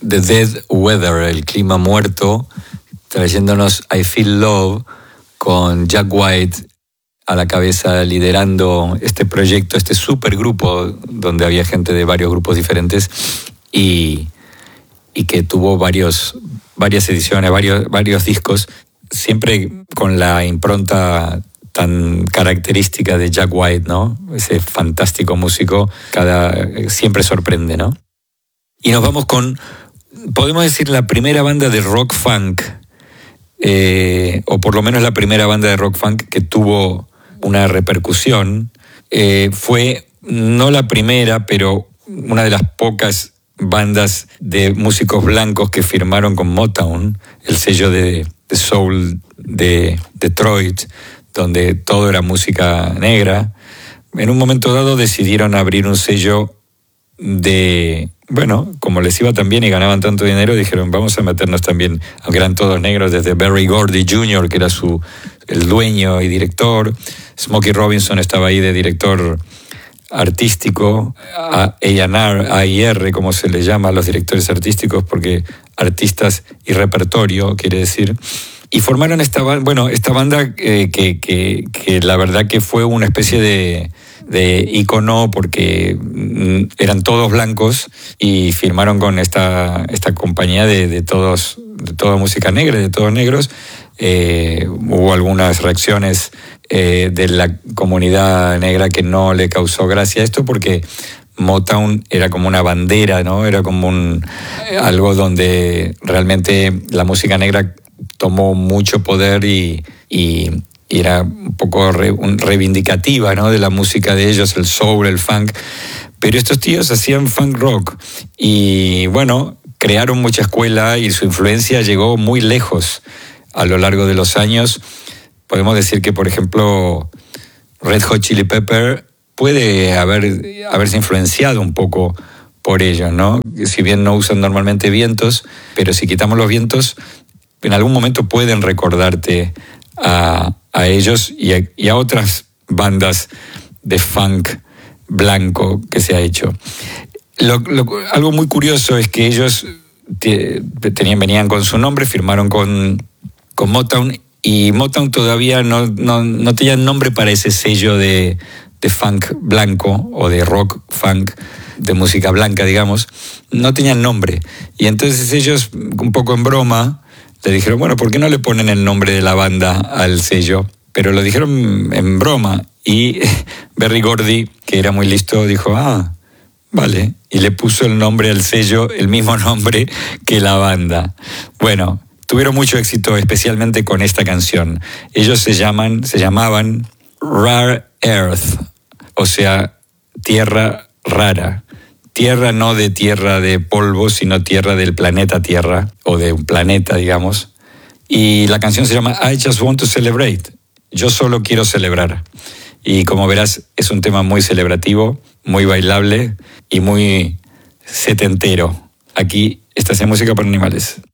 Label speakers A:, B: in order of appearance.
A: The Dead Weather, el clima muerto, trayéndonos I Feel Love con Jack White a la cabeza liderando este proyecto, este supergrupo donde había gente de varios grupos diferentes y que tuvo varias ediciones, varios discos, siempre con la impronta tan característica de Jack White, ¿no? Ese fantástico músico, siempre sorprende, ¿no? Y nos vamos con, podemos decir, la primera banda de rock funk, o por lo menos la primera banda de rock funk que tuvo una repercusión. Fue no la primera, pero una de las pocas bandas de músicos blancos que firmaron con Motown, el sello de soul de Detroit, donde todo era música negra. En un momento dado decidieron abrir un sello como les iba tan bien y ganaban tanto dinero, dijeron, vamos a meternos también, aunque eran todos negros, desde Berry Gordy Jr., que era el dueño y director. Smokey Robinson estaba ahí de director artístico, A&R, como se le llama a los directores artísticos, porque artistas y repertorio, quiere decir. Y formaron esta banda que la verdad que fue una especie de ícono, porque eran todos blancos y firmaron con esta compañía de toda música negra, de todos negros. Hubo algunas reacciones de la comunidad negra que no le causó gracia esto, porque Motown era como una bandera, ¿no? Era como algo donde realmente la música negra tomó mucho poder y era un poco reivindicativa, ¿no? De la música de ellos, el soul, el funk. Pero estos tíos hacían funk rock y crearon mucha escuela y su influencia llegó muy lejos a lo largo de los años. Podemos decir que, por ejemplo, Red Hot Chili Pepper puede haberse influenciado un poco por ellos, ¿no? Si bien no usan normalmente vientos, pero si quitamos los vientos, en algún momento pueden recordarte a ellos y a otras bandas de funk blanco que se ha hecho. Algo muy curioso es que ellos venían con su nombre, firmaron con Motown, y Motown todavía no tenía nombre para ese sello de funk blanco o de rock funk, de música blanca, digamos. No tenían nombre. Y entonces ellos, un poco en broma, le dijeron, ¿por qué no le ponen el nombre de la banda al sello? Pero lo dijeron en broma. Y Berry Gordy, que era muy listo, dijo, vale. Y le puso el nombre al sello, el mismo nombre que la banda. Tuvieron mucho éxito, especialmente con esta canción. Ellos se llamaban Rare Earth, o sea, tierra rara. Tierra no de tierra de polvo, sino tierra del planeta Tierra, o de un planeta, digamos. Y la canción se llama I Just Want to Celebrate. Yo solo quiero celebrar. Y como verás, es un tema muy celebrativo, muy bailable y muy setentero. Aquí estás en Música para Animales.